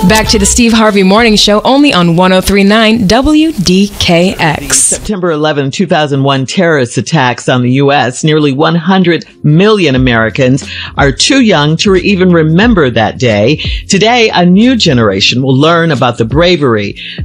Back to the Steve Harvey Morning Show, only on 103.9 WDKX. September 11, 2001 terrorist attacks on the U.S. Nearly 100 million Americans are too young to even remember that day. Today, a new generation will learn about the bravery,